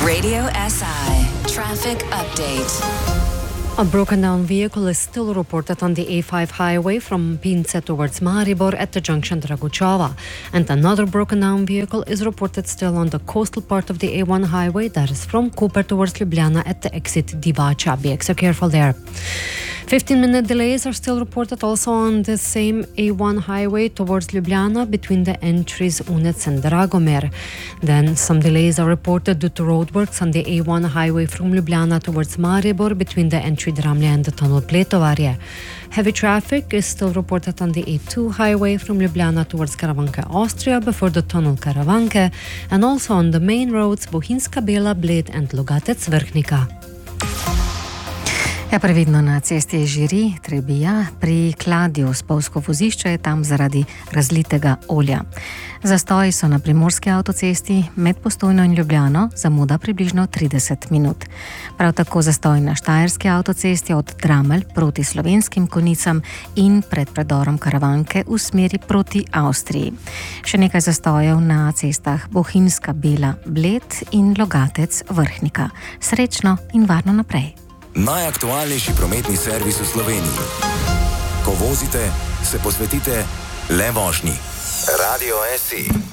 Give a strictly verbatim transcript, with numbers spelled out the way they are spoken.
Radio S I Traffic Update. A broken down vehicle is still reported on the A five highway from Pince towards Maribor at the junction Draguchova. And another broken down vehicle is reported still on the coastal part of the A one highway, that is from Koper towards Ljubljana at the exit Divača. Be extra careful there. fifteen minute delays are still reported also on the same A one highway towards Ljubljana between the entries Unec and Dragomir. Then some delays are reported due to roadworks on the A one highway from Ljubljana towards Maribor between the entry Dramlje and the tunnel Pletovarje. Heavy traffic is still reported on the A two highway from Ljubljana towards Karavanke, Austria before the tunnel Karavanke, and also on the main roads Bohinjska Bela, Bled and Logatec Vrhnika. Ja, previdno na cesti Žiri, Trebija, pri Kladju spolsko vozišče je tam zaradi razlitega olja. Zastoji so na primorski avtocesti med Postojno in Ljubljano, zamuda približno trideset minut. Prav tako zastoj na štajerski avtocesti od Dramelj proti Slovenskim Konjicam in pred predorom Karavanke v smeri proti Avstriji. Še nekaj zastojev na cestah Bohinjska Bela, Bled in Logatec Vrhnika. Srečno in varno naprej. Najaktualnejši prometni servis v Sloveniji. Ko vozite, se posvetite le vožnji. Radio S I.